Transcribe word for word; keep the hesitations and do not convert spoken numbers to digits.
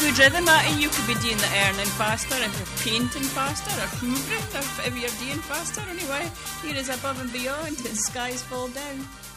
good rhythm, Matty. You could be doing the earning faster if you're painting faster or hoovering if, if you're doing faster anyway. Here is Above and Beyond and Skies Fall Down.